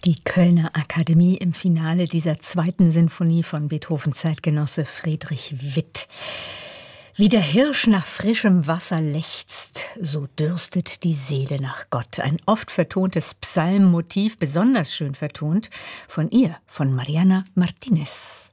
Die Kölner Akademie im Finale dieser zweiten Sinfonie von Beethovens Zeitgenosse Friedrich Witt. Wie der Hirsch nach frischem Wasser lechzt, so dürstet die Seele nach Gott. Ein oft vertontes Psalmmotiv, besonders schön vertont, von ihr, von Mariana Martínez.